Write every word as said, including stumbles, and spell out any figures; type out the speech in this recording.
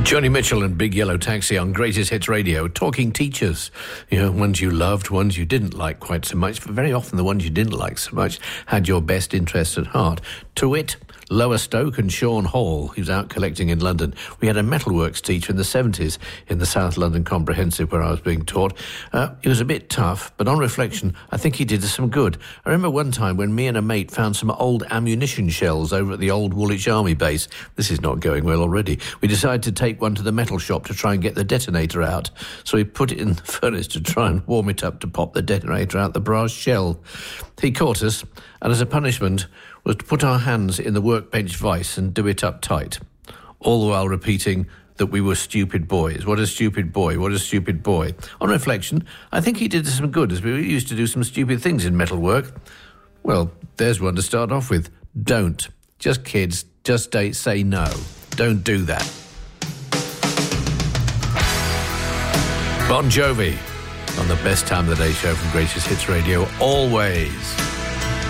Joni Mitchell and Big Yellow Taxi on Greatest Hits Radio, talking teachers. You know, ones you loved, ones you didn't like quite so much, but very often the ones you didn't like so much had your best interests at heart. To wit, Lowestoke and Sean Hall, who's out collecting in London. We had a metalworks teacher in the seventies in the South London Comprehensive where I was being taught. Uh, he was a bit tough, but on reflection, I think he did us some good. I remember one time when me and a mate found some old ammunition shells over at the old Woolwich Army base. This is not going well already. We decided to take one to the metal shop to try and get the detonator out. So we put it in the furnace to try and warm it up to pop the detonator out the brass shell. He caught us, and as a punishment was to put our hands in the workbench vice and do it up tight, all the while repeating that we were stupid boys. What a stupid boy, what a stupid boy. On reflection, I think he did us some good, as we used to do some stupid things in metalwork. Well, there's one to start off with. Don't. Just kids, just say no. Don't do that. Bon Jovi on the best time of the day show from Greatest Hits Radio, always.